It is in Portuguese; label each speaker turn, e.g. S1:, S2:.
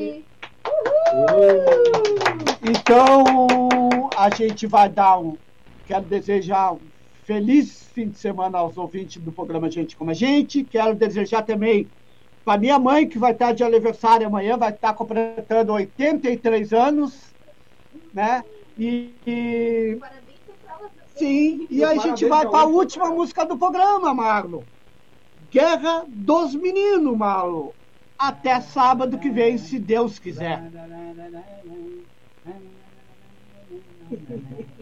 S1: Então, a gente vai dar quero desejar um feliz fim de semana aos ouvintes do programa Gente Como a Gente. Quero desejar também para minha mãe, que vai estar de aniversário amanhã, vai estar completando 83 anos, né? Sim, e a gente vai para a última música do programa, Marlon. Guerra dos Meninos, Marlon. Até sábado que vem, se Deus quiser.